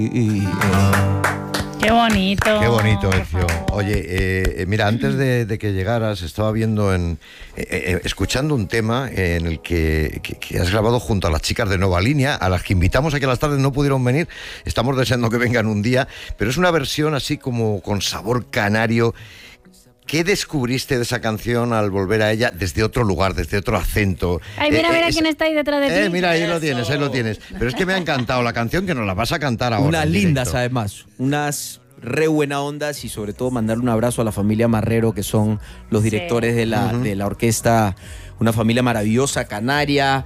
Qué bonito. Qué bonito, Ezio. Oye, mira, antes de que llegaras, estaba viendo escuchando un tema en el que has grabado junto a las chicas de Nova Línea, a las que invitamos aquí a las tardes, no pudieron venir. Estamos deseando que vengan un día, pero es una versión así como con sabor canario. ¿Qué descubriste de esa canción al volver a ella desde otro lugar, desde otro acento? Ay, mira quién está ahí detrás de ti. Mira, ahí lo tienes. Pero es que me ha encantado la canción, que nos la vas a cantar ahora. Unas lindas, además. Unas re buena ondas, y sobre todo mandarle un abrazo a la familia Marrero, que son los directores de la orquesta. Una familia maravillosa, canaria,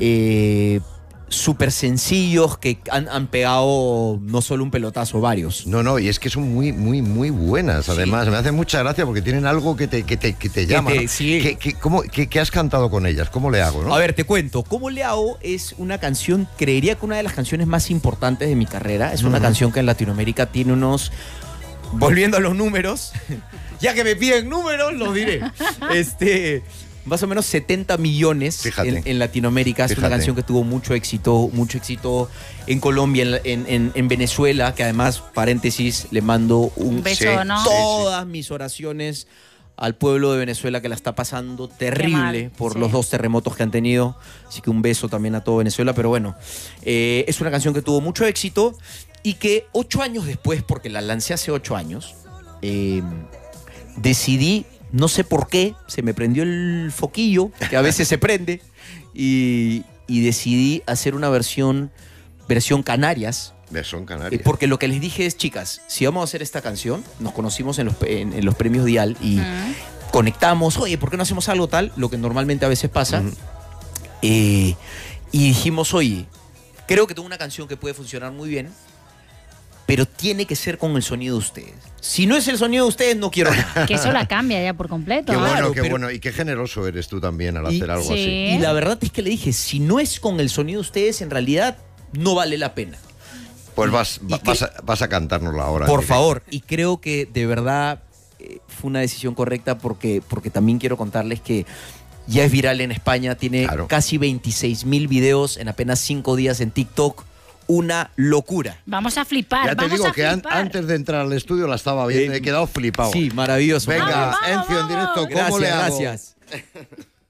súper sencillos, que han pegado no solo un pelotazo, varios. No, y es que son muy, muy, muy buenas. Además, me hace mucha gracia porque tienen algo que te llama, ¿no? Sí. ¿Qué has cantado con ellas? ¿Cómo le hago, no? A ver, te cuento. ¿Cómo le hago? Es una canción, creería que una de las canciones más importantes de mi carrera. Es una canción que en Latinoamérica tiene unos... Volviendo a los números, ya que me piden números, los diré. Más o menos 70 millones en Latinoamérica. Es una canción que tuvo mucho éxito en Colombia, en Venezuela, que además, paréntesis, le mando un beso, ¿no? Todas mis oraciones al pueblo de Venezuela, que la está pasando terrible por los 2 terremotos que han tenido. Así que un beso también a todo Venezuela. Pero bueno, es una canción que tuvo mucho éxito y que 8 años después, porque la lancé hace 8 años, decidí... No sé por qué, se me prendió el foquillo, que a veces se prende, y decidí hacer una versión Canarias. Versión Canarias. Porque lo que les dije es, chicas, si vamos a hacer esta canción, nos conocimos en los premios Dial y conectamos, oye, ¿por qué no hacemos algo tal? Lo que normalmente a veces pasa. Y dijimos, oye, creo que tengo una canción que puede funcionar muy bien, pero tiene que ser con el sonido de ustedes. Si no es el sonido de ustedes, no quiero nada. Que eso la cambia ya por completo. Qué bueno, qué bueno. Y qué generoso eres tú también al hacer algo así. Y la verdad es que le dije, si no es con el sonido de ustedes, en realidad no vale la pena. Pues vas a cantárnosla ahora. Por favor. Y creo que de verdad fue una decisión correcta porque también quiero contarles que ya es viral en España. Tiene casi 26,000 videos en apenas 5 días en TikTok. Una locura. Vamos a flipar. Ya te digo que antes de entrar al estudio la estaba viendo y he quedado flipado. Sí, maravilloso. Venga, Ezio en directo, ¿cómo le hago? Gracias.